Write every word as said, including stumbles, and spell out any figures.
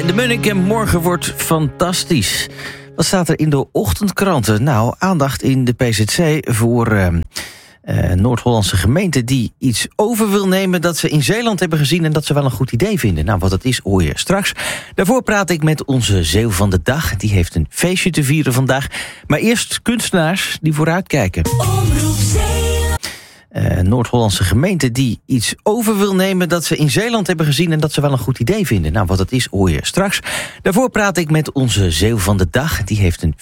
de Munnik en morgen wordt fantastisch. Wat staat er in de ochtendkranten? Nou, aandacht in de P Z C voor uh, uh, Noord-Hollandse gemeente die iets over wil nemen dat ze in Zeeland hebben gezien en dat ze wel een goed idee vinden. Nou, wat het is hoor je straks. Daarvoor praat ik met onze Zeeuw van de dag. Die heeft een feestje te vieren vandaag. Maar eerst kunstenaars die vooruitkijken. Uh, Noord-Hollandse gemeente die iets over wil nemen dat ze in Zeeland hebben gezien en dat ze wel een goed idee vinden. Nou, wat het is hoor je straks. Daarvoor praat ik met onze Zeeuw van de dag. Die heeft een